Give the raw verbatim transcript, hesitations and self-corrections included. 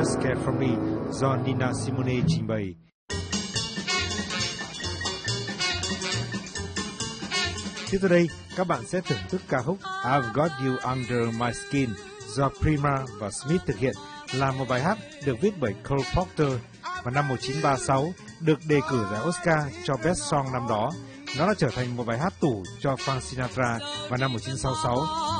Just Care For Me do Nina Simone trình bày. Tiếp theo đây, các bạn sẽ thưởng thức ca khúc I've Got You Under My Skin do Prima và Smith thực hiện, là một bài hát được viết bởi Cole Porter và năm một nghìn chín trăm ba mươi sáu được đề cử giải Oscar cho Best Song năm đó. Nó đã trở thành một bài hát tủ cho Frank Sinatra vào năm một nghìn chín trăm sáu mươi sáu.